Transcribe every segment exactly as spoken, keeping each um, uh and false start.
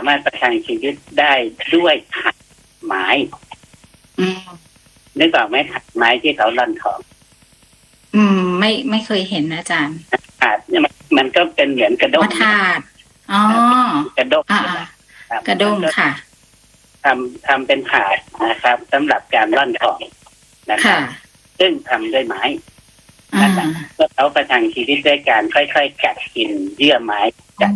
ามารถประทังชีวิตได้ด้วยถักไม้นึกออกไหมถักไม้ที่เขาล่อนทองอืมไม่ไม่เคยเห็นนะอาจารย์ถาดเนี่ยมันก็เป็นเหมือนกระด้งถาดอ๋อกระด้งกระด้งค่ะทำทำเป็นถาดนะครับสำหรับการล่อนทองนะครับซึ่งทำด้วยไม้นะครับก็เขาประทังชีวิตด้วยการค่อยๆกัดกินเยื่อไม้จาก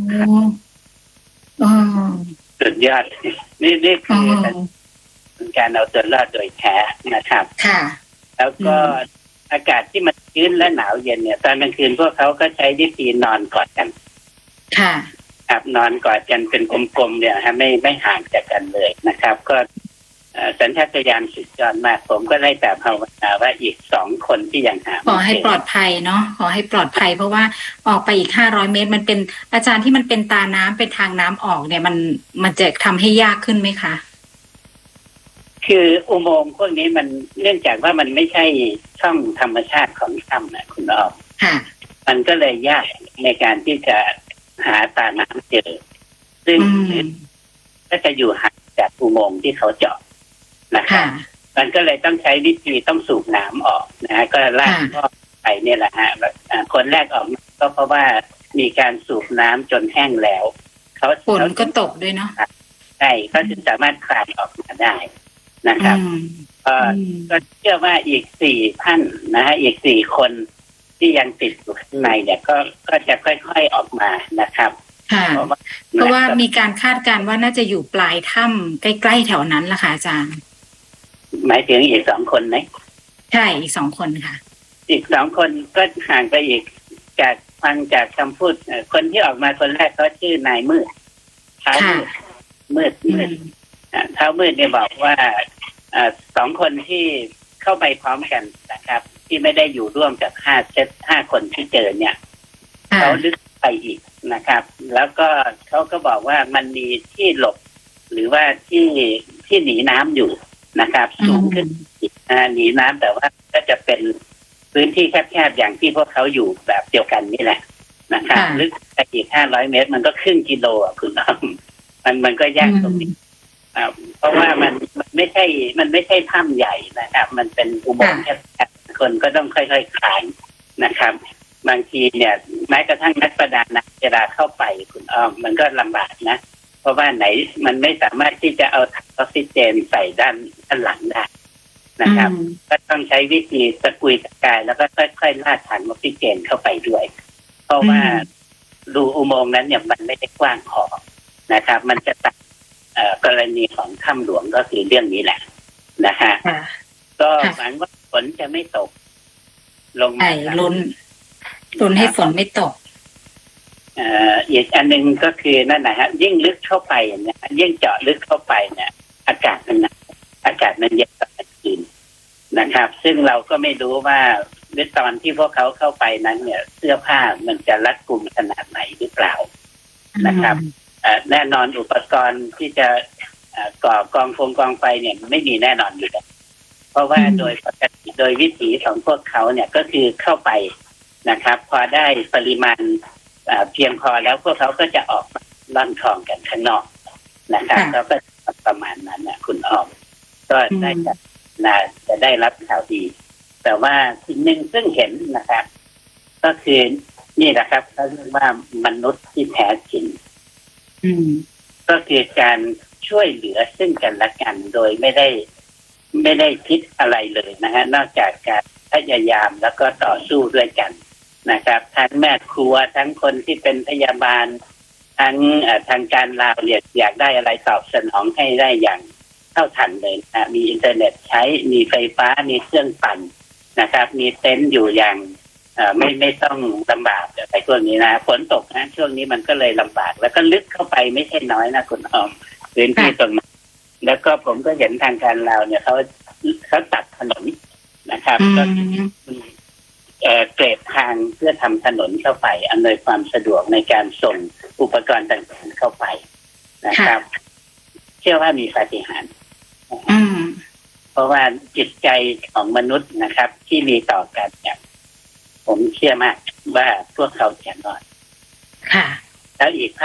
สุดยอดนี่นี่คือการเอาตัวรอดโดยแท้นะครับค่ะแล้วก็อากาศที่มันชื้นและหนาวเย็นเนี่ยตอนกลางคืนพวกเขาก็ใช้วิธีนอนกอดกันค่ะครับนอนกอดกันเป็นกลมๆเนี่ยฮะไม่ไม่ห่างจากกันเลยนะครับก็สัญชาตญาณสุดยอดมากผมก็ได้แต่ภาวนาว่าอีกสองคนที่ยังหาขอให้ปลอดภัยเนาะขอให้ปลอดภัยเพราะว่าออกไปอีกห้าร้อยเมตรมันเป็นอาจารย์ที่มันเป็นตาน้ำเป็นทางน้ำออกเนี่ยมันมันจะทำให้ยากขึ้นไหมคะคืออุโมงค์พวกนี้มันเนื่องจากว่ามันไม่ใช่ช่องธรรมชาติของถ้ำนะคุณอ้อมมันก็เลยยากในการที่จะหาตาน้ำเจอซึ่งก็จะอยู่ห่างจากอุโมงค์ที่เขาเจาะนะครับมันก็เลยต้องใช้วิธีต้องสูบน้ำออกนะฮะก็ลากท่อไปเนี่ยแหละฮะคนแรกออกก็เพราะว่ามีการสูบน้ำจนแห้งแล้วเขาฝนก็ตกด้วยเนาะใช่เขาจึงสามารถคลานออกมาได้นะครับก็เชื่อว่าอีกสี่ท่านนะฮะอีกสี่คนที่ยังติดอยู่ข้างในเนี่ยก็ก็จะค่อยๆออกมานะครับเพราะว่าเพราะว่ามีการคาดการณ์ว่าน่าจะอยู่ปลายถ้ำใกล้ๆแถวนั้นล่ะค่ะอาจารย์หมายถึงอีกสองคนไหมใช่อีกสองคนค่ะอีกสองคนก็ห่างไปอีกจากฟังจากคำพูดคนที่ออกมาคนแรกเขาชื่อนายมืดเท้ามืดมืดมืดเท้ามืดเนี่ยบอกว่าสองคนที่เข้าไปพร้อมกันนะครับที่ไม่ได้อยู่ร่วมกับห้าเซตห้าคนที่เจอเนี่ยเขาลึกไปอีกนะครับแล้วก็เขาก็บอกว่ามันมีที่หลบหรือว่าที่ที่หนีน้ำอยู่นะครับสูงขึ้นหนีน้ำแต่ว่าก็จะเป็นพื้นที่แคบๆอย่างที่พวกเขาอยู่แบบเดียวกันนี่แหละนะครับลึกไปอีกห้าร้อยเมตรมันก็ครึ่งกิโลอ่ะคุณน้องมันมันก็ยากตรงนี้เพราะว่ามันมันไม่ใช่มันไม่ใช่ถ้ำใหญ่นะครับมันเป็นอุโมงค์แคบๆคนก็ต้องค่อยๆคลานนะครับบางทีเนี่ยแม้กระทั่งนักประดาน้ำเวลาเข้าไปคุณอ้อมมันก็ลำบากนะเพราะว่าไหนมันไม่สามารถที่จะเอาถังออกซิเจนใส่ด้านด้านหลังได้นะครับก็ต้องใช้วิธีตะกุยตะกายแล้วก็ค่อยๆลาดถังออกซิเจนเข้าไปด้วยเพราะว่ารูอุโมงค์นั้นเนี่ยมันไม่ได้กว้างพอนะครับมันจะตัดกรณีของถ้ำหลวงก็คือเรื่องนี้แหละนะฮะก็หวังว่าฝนจะไม่ตกลงมาลุ้นลุ้นให้ฝนไม่ตกอีกอันหนึ่งก็คือนั่นนะฮะยิ่งลึกเข้าไปเนี่ยยิ่งเจาะลึกเข้าไปเนี่ยอากาศมันอากาศมันเย็นกว่าคืนนะครับซึ่งเราก็ไม่รู้ว่าในตอนที่พวกเขาเข้าไปนั้นเนี่ยเสื้อผ้ามันจะรัดกุมขนาดไหนหรือเปล่านะครับแน่นอนอุปกรณ์ที่จะก่อกองฟงกองไฟเนี่ยไม่มีแน่นอนอยู่แล้วเพราะว่าโดยปกติโดยวิถีของพวกเขาเนี่ยก็คือเข้าไปนะครับพอได้ปริมาณเพียงพอแล้วพวกเขาก็จะออกล่อนทองกันข้างนอกนะครับเขาก็ประมาณนั้นนะคุณอ้อมก็ได้จะน่าจะได้รับข่าวดีแต่ว่าสิ่งหนึ่งซึ่งเห็นนะครับก็คือนี่แหละครับเขาเรียกว่ามนุษย์ที่แท้จริงก็คือการช่วยเหลือซึ่งกันและกันโดยไม่ได้ไม่ได้คิดอะไรเลยนะฮะนอกจากการพยายามแล้วก็ต่อสู้ด้วยกันนะครับทั้งแม่ครัวทั้งคนที่เป็นพยาบาลทั้งทางการลาวเนี่ยอยากได้อะไรตอบสนองให้ได้อย่างเท่าทันเลยนะมีอินเทอร์เน็ตใช้มีไฟฟ้ามีเครื่องปั่นนะครับมีเต็นท์อยู่อย่างไม่ไม่ต้องลำบากอะไรพวกนี้นะฝนตกนะช่วงนี้มันก็เลยลำบากแล้วก็ลึกเข้าไปไม่ใช่น้อยนะคุณอ้อมพื้นที่ตรงนั้นแล้วก็ผมก็เห็นทางการลาวเนี่ยเขาเขาตัดถนนนะครับก็เกรดทางเพื่อทำถนนเข้าไปอำนวยความสะดวกในการส่งอุปกรณ์ต่างๆเข้าไปนะครับเชื่อว่ามีปาฏิหาริย์เพราะว่าจิตใจของมนุษย์นะครับที่มีต่อกันเนี่ยผมเชื่อมากว่าพวกเขาจะรอดแล้วอีก